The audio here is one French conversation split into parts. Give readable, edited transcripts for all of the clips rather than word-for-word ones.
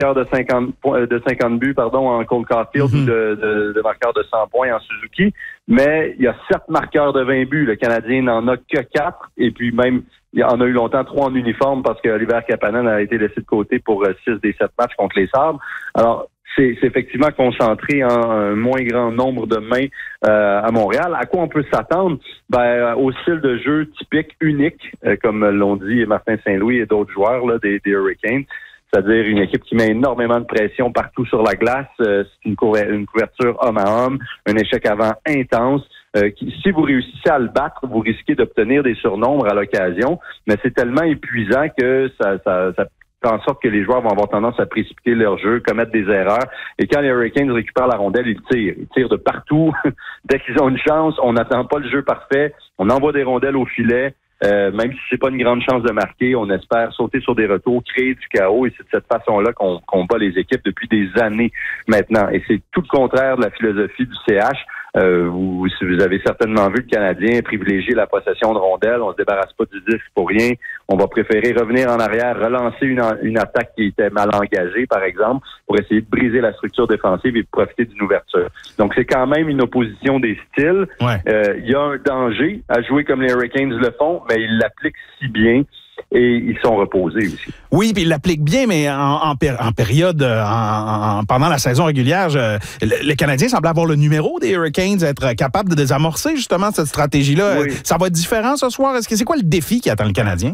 de 50 buts en Cole Caulfield ou de marqueur de 100 points en Suzuki, mais il y a 7 marqueurs de 20 buts. Le Canadien n'en a que 4, et puis même, il y en a eu longtemps 3 en uniforme parce que Oliver Kapanen a été laissé de côté pour 6 des 7 matchs contre les Sabres. Alors, c'est effectivement concentré en un moins grand nombre de mains à Montréal. À quoi on peut s'attendre? Au style de jeu typique, unique, comme l'ont dit Martin Saint-Louis et d'autres joueurs là, des Hurricanes. C'est-à-dire une équipe qui met énormément de pression partout sur la glace. C'est une couverture homme à homme, un échec avant intense. Si vous réussissez à le battre, vous risquez d'obtenir des surnombres à l'occasion, mais c'est tellement épuisant que ça fait en sorte que les joueurs vont avoir tendance à précipiter leur jeu, commettre des erreurs. Et quand les Hurricanes récupèrent la rondelle, ils tirent. Ils tirent de partout. Dès qu'ils ont une chance, on n'attend pas le jeu parfait. On envoie des rondelles au filet. Même si c'est pas une grande chance de marquer, on espère sauter sur des retours, créer du chaos, et c'est de cette façon-là qu'on bat les équipes depuis des années maintenant. Et c'est tout le contraire de la philosophie du CH. Vous avez certainement vu le Canadien privilégier la possession de rondelles. On se débarrasse pas du disque pour rien. On va préférer revenir en arrière, relancer une attaque qui était mal engagée, par exemple, pour essayer de briser la structure défensive et de profiter d'une ouverture. Donc, c'est quand même une opposition des styles. Il y a un danger à jouer comme les Hurricanes le font, mais ils l'appliquent si bien. Et ils sont reposés aussi. Oui, puis ils l'appliquent bien, mais en période, pendant la saison régulière, le Canadien semble avoir le numéro des Hurricanes, être capable de désamorcer justement cette stratégie-là. Oui. Ça va être différent ce soir? C'est quoi le défi qui attend le Canadien?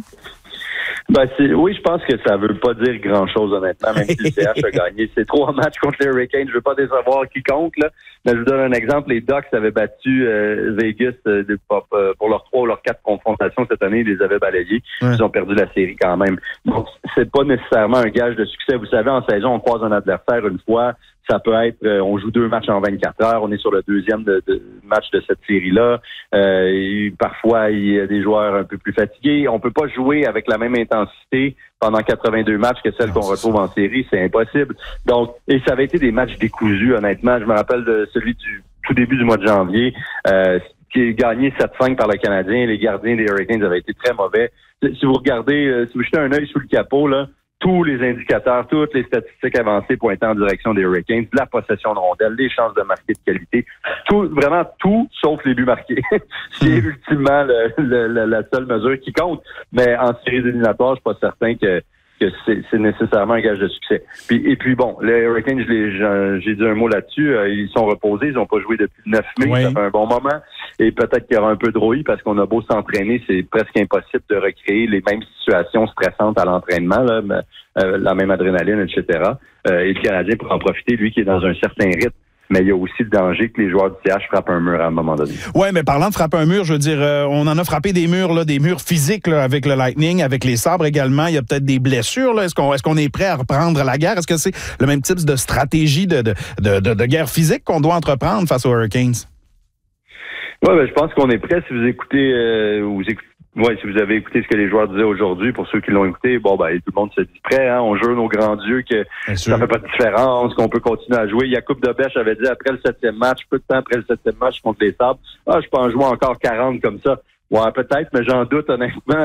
Oui, je pense que ça veut pas dire grand-chose, honnêtement, même si le CH a gagné ces 3 matchs contre les Hurricanes. Je veux pas décevoir quiconque, là. Mais je vous donne un exemple. Les Ducks avaient battu Vegas pour leurs 3 ou leurs 4 confrontations cette année. Ils les avaient balayés. Ils ont perdu la série quand même. Donc, c'est pas nécessairement un gage de succès. Vous savez, en saison, on croise un adversaire une fois. Ça peut être, on joue 2 matchs en 24 heures. On est sur le 2e match de cette série-là. Et parfois, il y a des joueurs un peu plus fatigués. On peut pas jouer avec la même intensité pendant 82 matchs que celle qu'on retrouve en série. C'est impossible. Donc, et ça avait été des matchs décousus, honnêtement. Je me rappelle de celui du tout début du mois de janvier, qui est gagné 7-5 par le Canadien. Les gardiens des Hurricanes avaient été très mauvais. Si vous regardez, si vous jetez un œil sous le capot, là, tous les indicateurs, toutes les statistiques avancées pointant en direction des Hurricanes, la possession de rondelles, les chances de marquer de qualité, tout, vraiment tout, sauf les buts marqués. C'est ultimement la seule mesure qui compte. Mais en séries éliminatoires, je suis pas certain que c'est nécessairement un gage de succès. Et puis bon, les Hurricanes, j'ai dit un mot là-dessus, ils sont reposés, ils n'ont pas joué depuis le 9 mai, ça fait un bon moment, et peut-être qu'il y aura un peu de rouille parce qu'on a beau s'entraîner, c'est presque impossible de recréer les mêmes situations stressantes à l'entraînement, là, la même adrénaline, etc. Et le Canadien pourra en profiter, lui qui est dans un certain rythme. Mais il y a aussi le danger que les joueurs du CH frappent un mur à un moment donné. Oui, mais parlant de frapper un mur, je veux dire, on en a frappé des murs, là, des murs physiques là, avec le Lightning, avec les Sabres également. Il y a peut-être des blessures. Là. Est-ce qu'on est prêt à reprendre la guerre? Est-ce que c'est le même type de stratégie de guerre physique qu'on doit entreprendre face aux Hurricanes? Oui, je pense qu'on est prêt. Si vous écoutez, si vous avez écouté ce que les joueurs disaient aujourd'hui, pour ceux qui l'ont écouté, tout le monde se dit prêt, hein, on jure nos grands dieux que ça fait pas de différence, qu'on peut continuer à jouer. Jakub Dobeš avait dit après le 7e match, peu de temps après le 7e match contre les Sabres, je peux en jouer encore 40 comme ça. Ouais, peut-être, mais j'en doute honnêtement.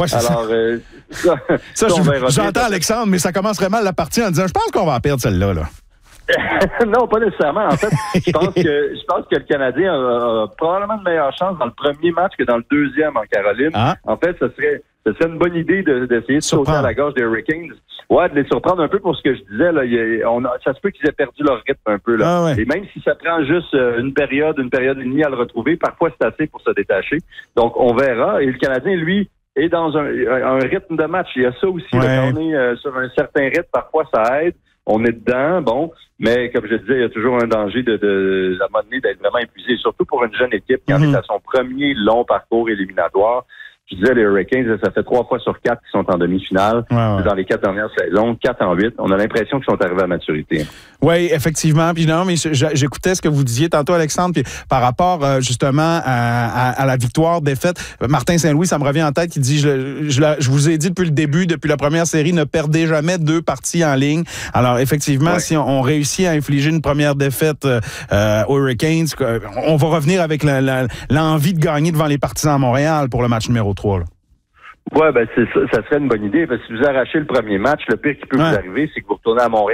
J'entends Alexandre, mais ça commencerait mal la partie en disant, je pense qu'on va en perdre celle-là, là. Non, pas nécessairement. En fait, je pense que le Canadien a probablement de meilleures chances dans le premier match que dans le 2e en Caroline. En fait, ce serait une bonne idée d'essayer de sauter à la gorge des Hurricanes. Ouais, de les surprendre un peu pour ce que je disais. Là, ça se peut qu'ils aient perdu leur rythme un peu. Là. Et même si ça prend juste une période et demie à le retrouver, parfois c'est assez pour se détacher. Donc, on verra. Et le Canadien, lui, est dans un rythme de match. Il y a ça aussi. Quand on est sur un certain rythme, parfois ça aide. On est dedans, mais comme je disais, il y a toujours un danger à un moment donné d'être vraiment épuisé, surtout pour une jeune équipe qui en est à son premier long parcours éliminatoire. Je disais, les Hurricanes, ça fait 3 fois sur 4 qui sont en demi-finale. Dans les 4 dernières saisons, 4 en 8. On a l'impression qu'ils sont arrivés à maturité. Oui, effectivement. Puis non, mais j'écoutais ce que vous disiez tantôt, Alexandre, puis par rapport justement à la victoire-défaite. Martin Saint-Louis, ça me revient en tête, qui dit, je vous ai dit depuis le début, depuis la première série, ne perdez jamais 2 parties en ligne. Alors, effectivement, si on réussit à infliger une première défaite aux Hurricanes, on va revenir avec l'envie de gagner devant les Partisans à Montréal pour le match numéro 3. Là. Ouais, c'est ça serait une bonne idée, parce que si vous arrachez le premier match, le pire qui peut vous arriver, c'est que vous retournez à Montréal